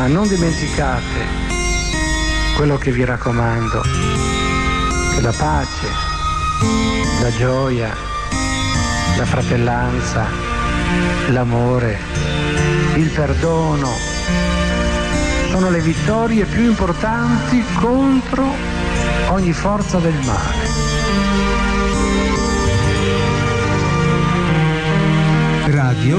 non dimenticate quello che vi raccomando, che la pace, la gioia, la fratellanza, l'amore, il perdono sono le vittorie più importanti contro ogni forza del male.